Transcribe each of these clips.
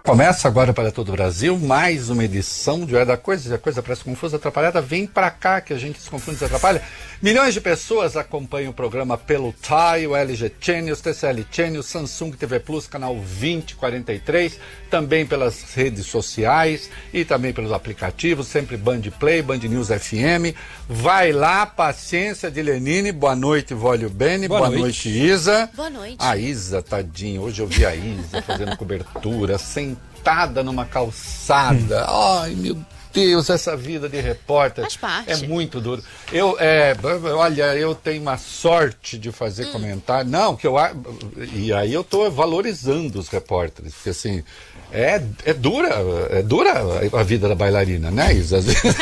Começa agora para todo o Brasil mais uma edição de A Coisa parece confusa, atrapalhada. Vem para cá que a gente se confunde e se atrapalha. Milhões de pessoas acompanham o programa pelo TAI, o LG Channel, o TCL Channel, Samsung TV Plus, canal 2043, também pelas redes sociais e também pelos aplicativos, sempre Band Play, Band News FM. Vai lá, paciência de Lenine. Boa noite, Vólio Bene. Boa noite, Isa. Boa noite. A Isa, tadinha, hoje eu vi a Isa fazendo cobertura, sentada numa calçada. Ai, meu Deus, essa vida de repórter Faz parte. é muito duro. Olha, eu tenho uma sorte de fazer comentário. Não, e aí eu estou valorizando os repórteres, porque assim, é dura a vida da bailarina, né, Isa? Às vezes...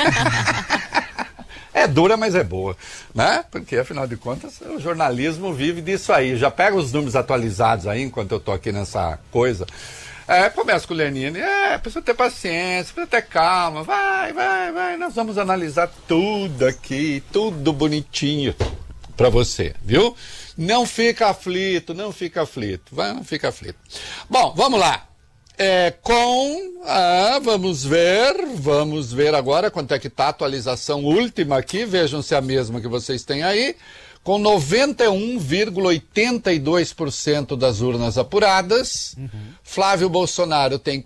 É dura, mas é boa, né? Porque, afinal de contas, o jornalismo vive disso aí. Já pega os números atualizados aí, enquanto eu tô aqui nessa coisa. Começa com o Lenine. Precisa ter paciência, precisa ter calma. Vai. Nós vamos analisar tudo aqui, tudo bonitinho para você, viu? Não fica aflito. Não fica aflito. Bom, vamos lá. Vamos ver agora quanto é que está a atualização última aqui, vejam se é a mesma que vocês têm aí, com 91,82% das urnas apuradas. Flávio Bolsonaro tem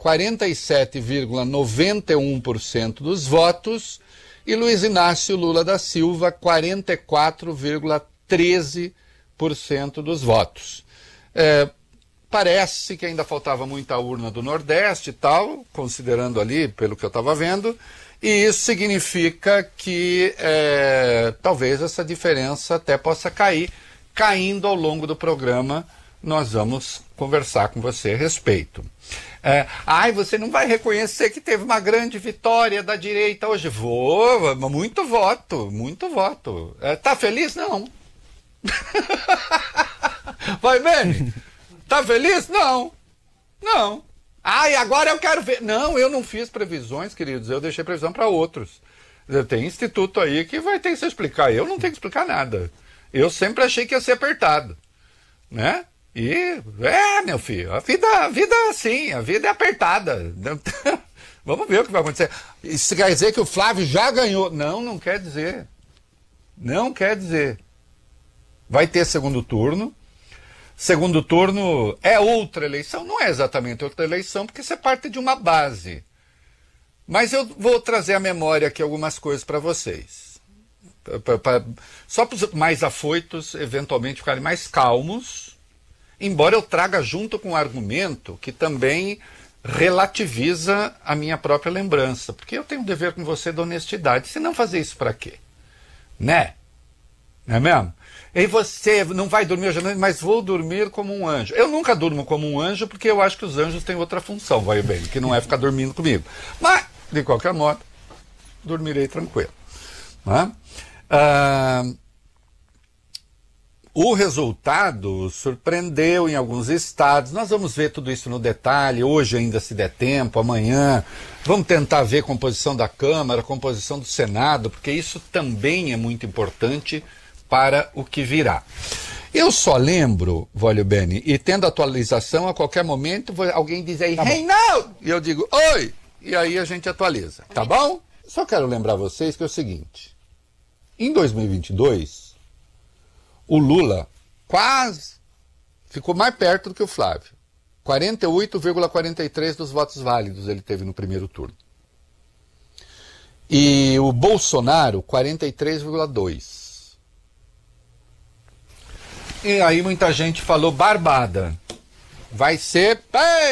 47,91% dos votos e Luiz Inácio Lula da Silva 44,13% dos votos. Parece que ainda faltava muita urna do Nordeste e tal, considerando ali, pelo que eu estava vendo, e isso significa que talvez essa diferença até possa cair. Caindo ao longo do programa, nós vamos conversar com você a respeito. Você não vai reconhecer que teve uma grande vitória da direita hoje? Vou, muito voto. Tá feliz? Não. Vai, Beni? Tá feliz? Não. E agora eu quero ver. Não, eu não fiz previsões, queridos. Eu deixei previsão para outros. Tem instituto aí que vai ter que se explicar. Eu não tenho que explicar nada. Eu sempre achei que ia ser apertado. Né? Meu filho, a vida é assim, a vida é apertada. Vamos ver o que vai acontecer. Isso quer dizer que o Flávio já ganhou. Não quer dizer. Vai ter segundo turno. Segundo turno é outra eleição, não é exatamente outra eleição, porque você parte de uma base. Mas eu vou trazer à memória aqui algumas coisas para vocês. Só para os mais afoitos, eventualmente, ficarem mais calmos, embora eu traga junto com um argumento que também relativiza a minha própria lembrança. Porque eu tenho um dever com você de honestidade. Se não fazer isso para quê? Né? Não é mesmo? E você não vai dormir hoje à noite, mas vou dormir como um anjo. Eu nunca durmo como um anjo, porque eu acho que os anjos têm outra função, vai bem, que não é ficar dormindo comigo. Mas, de qualquer modo, dormirei tranquilo. Né? O resultado surpreendeu em alguns estados. Nós vamos ver tudo isso no detalhe, hoje ainda se der tempo, amanhã. Vamos tentar ver a composição da Câmara, a composição do Senado, porque isso também é muito importante para o que virá. Eu só lembro, Vólio Bene, e tendo atualização, a qualquer momento alguém diz aí, Reinaldo! E eu digo, oi! E aí a gente atualiza, tá bom? Só quero lembrar vocês que é o seguinte, em 2022, o Lula quase ficou mais perto do que o Flávio. 48,43% dos votos válidos ele teve no primeiro turno. E o Bolsonaro, 43,2%. E aí muita gente falou barbada. Vai ser...